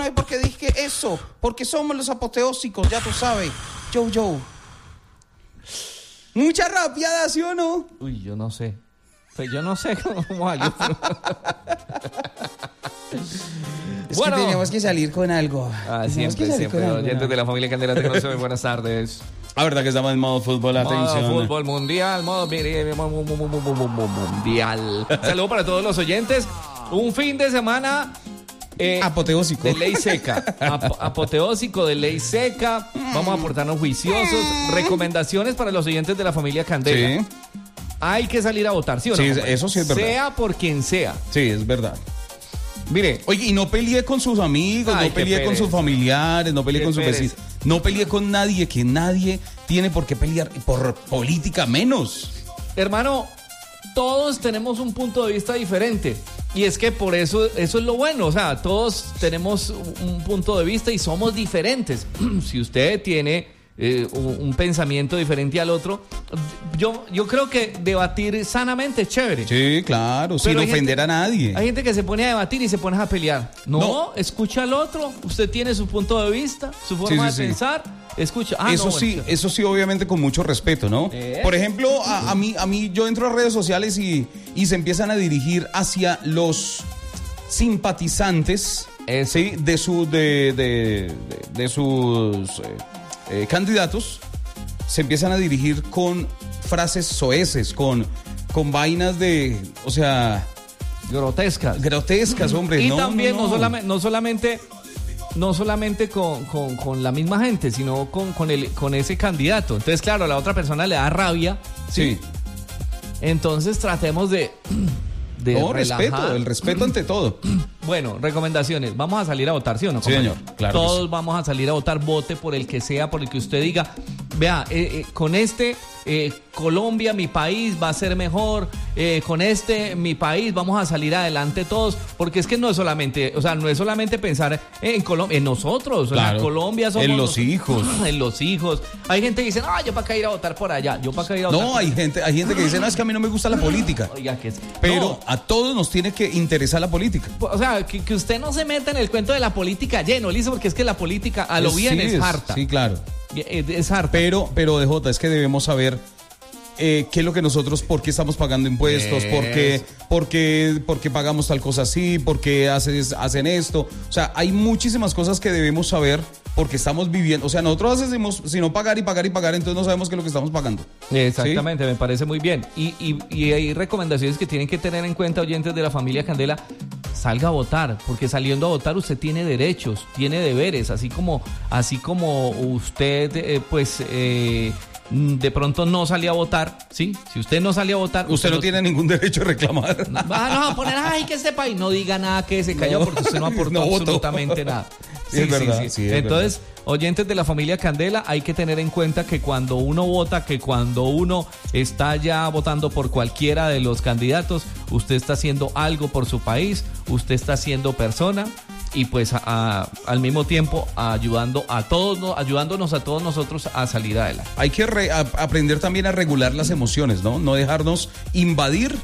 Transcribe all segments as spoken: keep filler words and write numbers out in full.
hay por qué dije eso, porque somos los apoteósicos, ya tú sabes. Yo, yo. Mucha rapiada, ¿sí o no? Uy, yo no sé. Pues yo no sé cómo algo. Es Bueno. que tenemos que salir con algo. Ah, Tenemos siempre, que salir siempre. con algo, Oyentes ¿no? de la familia Candela, te conocen. Muy buenas tardes. La verdad que estamos en modo fútbol, atención. Modo fútbol mundial, modo mire, mo- mo- mo- mo- mo- mo- mo- mundial. Saludos para todos los oyentes. Un fin de semana eh, Apoteósico. de ley seca. Ap- apoteósico de ley seca. Vamos a portarnos juiciosos. Recomendaciones para los oyentes de la familia Candela. Sí, Hay que salir a votar, ¿sí o no? Sí, compadre? eso sí es verdad. Sea por quien sea. sí, es verdad. Mire, Oye, y no peleé con sus amigos, Ay, no qué peleé con pereza. sus familiares, no peleé Qué con sus pereza. vecinos, no peleé con nadie, que nadie tiene por qué pelear, por política menos. hermano, todos tenemos un punto de vista diferente. Y es que por eso, eso es lo bueno. O sea, todos tenemos un punto de vista y somos diferentes. Si usted tiene eh, un, un pensamiento diferente al otro, yo, yo creo que debatir sanamente es chévere. Sí, claro, sin Pero hay ofender gente- a nadie. Hay gente que se pone a debatir y se pone a pelear. No, No. escucha al otro. Usted tiene su punto de vista, su forma Sí, sí, de sí. pensar. Escucha. Ah, eso no, sí, bueno, eso sí, obviamente con mucho respeto, ¿no? Eh. Por ejemplo, a, a mí, a mí, yo entro a redes sociales y, y se empiezan a dirigir hacia los simpatizantes, Eso. ¿sí? de, su, de, de, de- de sus eh, eh, candidatos, se empiezan a dirigir con frases soeces, con, con vainas de, o sea, grotescas. grotescas, hombre. Y no, también no, no, no. solamente, no solamente, no solamente con, con- con la misma gente, sino con, con, el, con ese candidato. Entonces, claro, a la otra persona le da rabia. Sí. Entonces tratemos de, de No, relajar. respeto, el respeto ante todo. Bueno, recomendaciones. Vamos a salir a votar, ¿sí o no? Sí, compañero? señor, claro que Todos sí. vamos a salir a votar, vote por el que sea, por el que usted diga. Vea, eh, eh, con este eh, Colombia, mi país, va a ser mejor. Eh, con este, mi país, vamos a salir adelante todos. Porque es que no es solamente, o sea, no es solamente pensar en Colombia, en nosotros. Claro. O sea, Colombia somos En los nosotros. hijos. En los hijos. Hay gente que dice, no, yo para qué ir a votar por allá. Yo para qué ir a votar No, por hay gente, hay gente que dice, no, es que a mí no me gusta la política. Oiga, que es. Pero No. a todos nos tiene que interesar la política. O sea, que, que usted no se meta en el cuento de la política lleno, listo, porque es que la política a lo Es- bien sí, es harta. Sí, claro. Es, es harta. Pero, pero D J, es que debemos saber eh, qué es lo que nosotros, por qué estamos pagando impuestos, por qué, por qué, por qué pagamos tal cosa así, por qué haces, hacen esto. O sea, hay muchísimas cosas que debemos saber porque estamos viviendo. O sea, nosotros hacemos sino pagar y pagar y pagar, entonces no sabemos qué es lo que estamos pagando. Exactamente, me parece muy bien. Y, y, y hay recomendaciones que tienen que tener en cuenta, oyentes de la familia Candela. Salga a votar, porque saliendo a votar usted tiene derechos, tiene deberes, así como, así como usted, eh, pues, eh, de pronto no salió a votar, ¿sí? Si usted no salió a votar... Usted no tiene ningún derecho a reclamar. Ah, no, a poner, ay, que este país no diga nada, que se calla, No. porque usted no aportó No votó. absolutamente nada. Sí, es verdad, sí, es Entonces, oyentes de la familia Candela, hay que tener en cuenta que cuando uno vota, que cuando uno está ya votando por cualquiera de los candidatos, usted está haciendo algo por su país, usted está haciendo persona y pues a- a- al mismo tiempo ayudando a todos, no- ayudándonos a todos nosotros a salir adelante. Hay que re- a- aprender también a regular las emociones, ¿no? No dejarnos invadir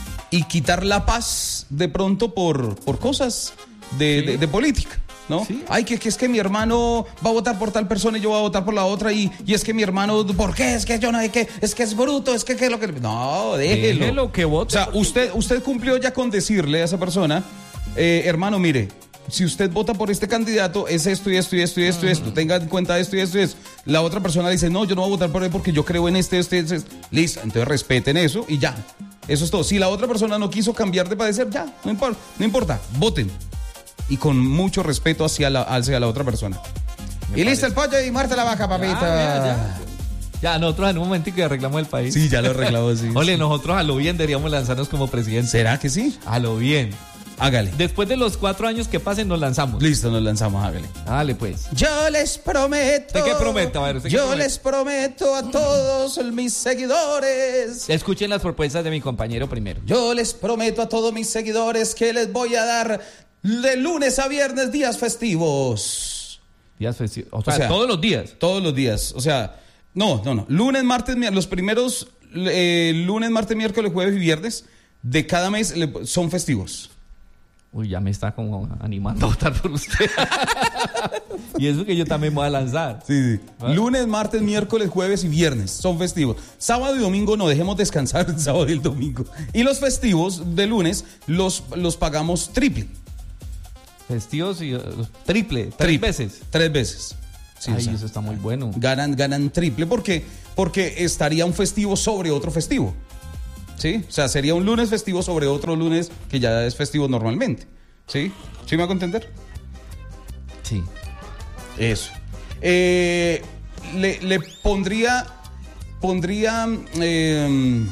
y quitar la paz de pronto por, por cosas de, Sí. de- de política, ¿no? Sí. Ay, que, que es que mi hermano va a votar por tal persona y yo voy a votar por la otra y, y es que mi hermano, ¿por qué? Es que yo no sé qué, es que es bruto, es que qué es lo que... No, déjelo. Déjelo que vote. O sea, usted, usted cumplió ya con decirle a esa persona, eh, hermano, mire, si usted vota por este candidato, es esto y esto y esto y esto y esto, tenga en cuenta esto y esto y esto. La otra persona dice, no, yo no voy a votar por él porque yo creo en este, este, este. este. Listo, entonces respeten eso y ya. Eso es todo. Si la otra persona no quiso cambiar de parecer, ya, no importa, no importa, voten. Y con mucho respeto hacia la, hacia la otra persona. Me y listo parece. el pollo y muerte la vaca, papita. Ya, ya, Ya, nosotros en un momentico que arreglamos el país. Sí, ya lo arreglamos, sí. Ole, nosotros a lo bien deberíamos lanzarnos como presidente. ¿Será que sí? A lo bien. Hágale. Después de los cuatro años que pasen, nos lanzamos. Listo, nos lanzamos, hágale. Dale, pues. Yo les prometo. ¿Usted qué promete? A ver, ¿usted qué Yo promete? les prometo a todos mis seguidores. Escuchen las propuestas de mi compañero primero. Yo les prometo a todos mis seguidores que les voy a dar de lunes a viernes días festivos. Días festivos. O sea, O sea, todos los días. Todos los días. O sea, no, no, no. Lunes, martes, miércoles. Los primeros eh, lunes, martes, miércoles, jueves y viernes de cada mes le- son festivos. Uy, ya me está como animando a votar por usted. Y eso que yo también me voy a lanzar. Sí, sí. ¿Vale? Lunes, martes, miércoles, jueves y viernes son festivos. Sábado y domingo no, dejemos descansar el sábado y el domingo. Y los festivos de lunes los, los pagamos triple. Festivos y uh, triple, tres Triple. veces. Tres veces. Sí, Ay, o sea, eso está muy bueno. ganan, ganan triple porque, porque estaría un festivo sobre otro festivo. ¿Sí? O sea, sería un lunes festivo sobre otro lunes que ya es festivo normalmente. ¿Sí? ¿Sí me hago entender? Sí. Eso. Eh, le, le pondría. Pondría. Eh,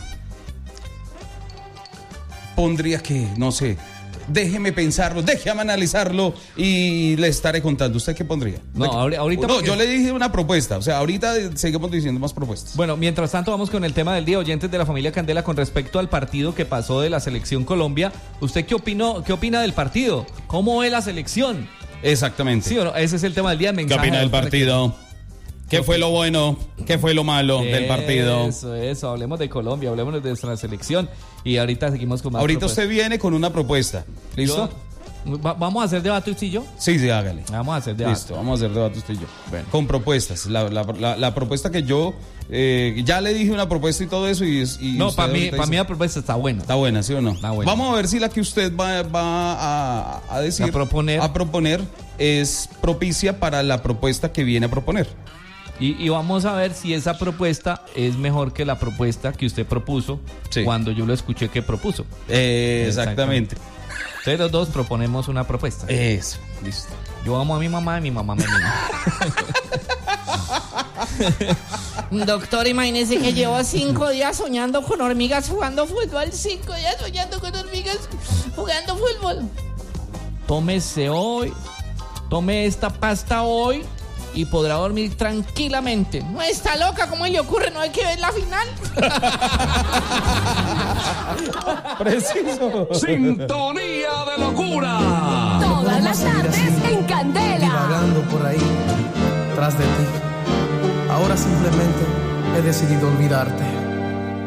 pondría que, no sé. Déjeme pensarlo, déjeme analizarlo y le estaré contando. ¿Usted qué pondría? No, ahorita- ahorita No, porque- yo le dije una propuesta. O sea, ahorita seguimos diciendo más propuestas. Bueno, mientras tanto vamos con el tema del día, oyentes de la familia Candela, con respecto al partido que pasó de la selección Colombia. ¿Usted qué opinó, qué opina del partido? ¿Cómo ve la selección? Exactamente. Sí o no, ese es el tema del día. ¿Qué Mensaje opina del para que- partido? ¿Qué fue lo bueno? ¿Qué fue lo malo del partido? Eso, eso, hablemos de Colombia, hablemos de nuestra selección. Y ahorita seguimos con más Ahorita propuestas. usted viene con una propuesta. ¿Listo? Yo- va- ¿Vamos a hacer debate usted y yo? Sí, sí, hágale. Vamos a hacer debate. Listo, vamos a hacer debate usted y yo. Bueno. Con propuestas. La, la, la, la propuesta que yo eh, ya le dije una propuesta y todo eso. Y, es- y No, usted para mí, ahorita para dice- mí la propuesta está buena. Está buena, ¿sí o no? Está buena. Vamos a ver si la que usted va, va a, a decir. A proponer. A proponer es propicia para la propuesta que viene a proponer. Y, y vamos a ver si esa propuesta es mejor que la propuesta que usted propuso Sí. cuando yo lo escuché que propuso. Eh, exactamente. Entonces los dos proponemos una propuesta. Eso, listo. Yo amo a mi mamá y mi mamá me ama. Doctor, imagínese que llevo cinco días soñando con hormigas jugando fútbol. Cinco días soñando con hormigas jugando fútbol. Tómese hoy, tome esta pasta hoy y podrá dormir tranquilamente. No está loca, ¿cómo le ocurre? ¿No hay que ver la final? Preciso. Sintonía de locura. Todas las tardes en Candela. Divagando por ahí, tras de ti. Ahora simplemente he decidido olvidarte.